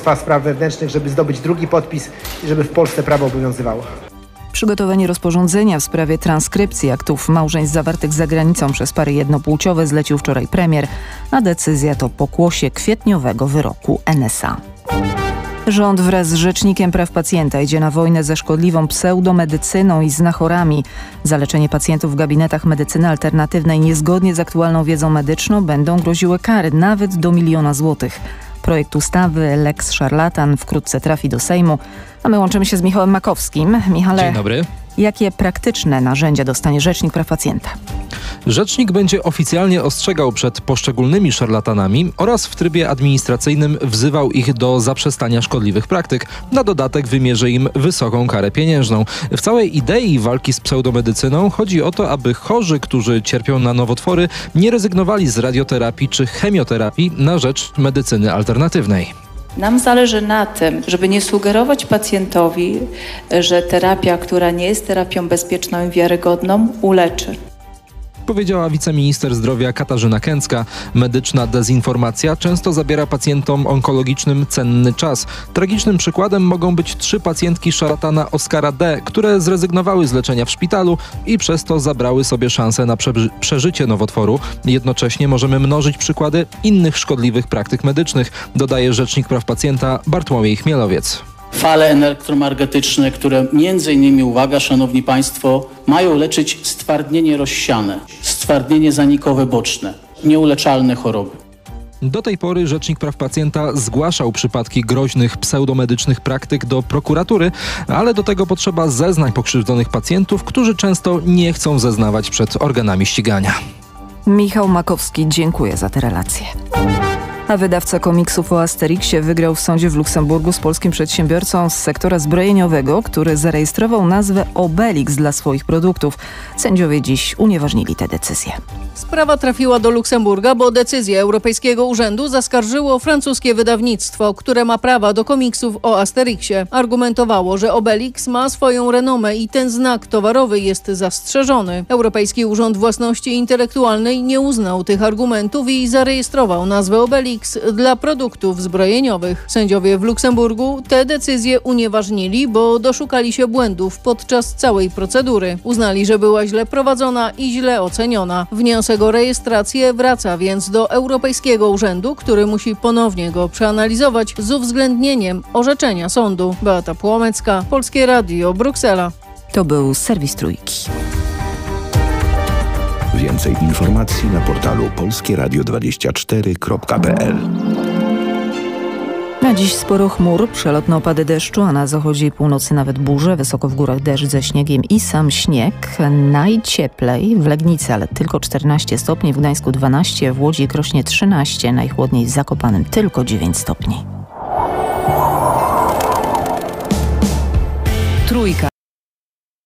Ministerstwa Spraw Wewnętrznych, żeby zdobyć drugi podpis i żeby w Polsce prawo obowiązywało. Przygotowanie rozporządzenia w sprawie transkrypcji aktów małżeństw zawartych za granicą przez pary jednopłciowe zlecił wczoraj premier, a decyzja to pokłosie kwietniowego wyroku NSA. Rząd wraz z Rzecznikiem Praw Pacjenta idzie na wojnę ze szkodliwą pseudomedycyną i znachorami. Za leczenie pacjentów w gabinetach medycyny alternatywnej niezgodnie z aktualną wiedzą medyczną będą groziły kary nawet do 1 000 000 złotych. Projekt ustawy Lex Szarlatan wkrótce trafi do Sejmu, a my łączymy się z Michałem Makowskim. Michale, dzień dobry. Jakie praktyczne narzędzia dostanie Rzecznik Praw Pacjenta? Rzecznik będzie oficjalnie ostrzegał przed poszczególnymi szarlatanami oraz w trybie administracyjnym wzywał ich do zaprzestania szkodliwych praktyk. Na dodatek wymierzy im wysoką karę pieniężną. W całej idei walki z pseudomedycyną chodzi o to, aby chorzy, którzy cierpią na nowotwory, nie rezygnowali z radioterapii czy chemioterapii na rzecz medycyny alternatywnej. Nam zależy na tym, żeby nie sugerować pacjentowi, że terapia, która nie jest terapią bezpieczną i wiarygodną, uleczy. Powiedziała wiceminister zdrowia Katarzyna Kęcka. Medyczna dezinformacja często zabiera pacjentom onkologicznym cenny czas. Tragicznym przykładem mogą być 3 pacjentki szarlatana Oskara D., które zrezygnowały z leczenia w szpitalu i przez to zabrały sobie szansę na przeżycie nowotworu. Jednocześnie możemy mnożyć przykłady innych szkodliwych praktyk medycznych, dodaje Rzecznik Praw Pacjenta Bartłomiej Chmielowiec. Fale elektromagnetyczne, które między innymi, uwaga szanowni państwo, mają leczyć stwardnienie rozsiane, stwardnienie zanikowe boczne, nieuleczalne choroby. Do tej pory Rzecznik Praw Pacjenta zgłaszał przypadki groźnych pseudomedycznych praktyk do prokuratury, ale do tego potrzeba zeznań pokrzywdzonych pacjentów, którzy często nie chcą zeznawać przed organami ścigania. Michał Makowski, dziękuję za te relacje. A wydawca komiksów o Asterixie wygrał w sądzie w Luksemburgu z polskim przedsiębiorcą z sektora zbrojeniowego, który zarejestrował nazwę Obelix dla swoich produktów. Sędziowie dziś unieważnili tę decyzję. Sprawa trafiła do Luksemburga, bo decyzję Europejskiego Urzędu zaskarżyło francuskie wydawnictwo, które ma prawa do komiksów o Asterixie. Argumentowało, że Obelix ma swoją renomę i ten znak towarowy jest zastrzeżony. Europejski Urząd Własności Intelektualnej nie uznał tych argumentów i zarejestrował nazwę Obelix dla produktów zbrojeniowych. Sędziowie w Luksemburgu tę decyzję unieważnili, bo doszukali się błędów podczas całej procedury. Uznali, że była źle prowadzona i źle oceniona. Wniosek o rejestrację wraca więc do Europejskiego Urzędu, który musi ponownie go przeanalizować z uwzględnieniem orzeczenia sądu. Beata Płomecka, Polskie Radio, Bruksela. To był serwis Trójki. Więcej informacji na portalu polskieradio24.pl. Na dziś sporo chmur, przelotne opady deszczu, a na zachodzie i północy nawet burze, wysoko w górach deszcz ze śniegiem i sam śnieg. Najcieplej w Legnicy, ale tylko 14 stopni, w Gdańsku 12, w Łodzi i Krośnie 13, najchłodniej w Zakopanem tylko 9 stopni. Trójka.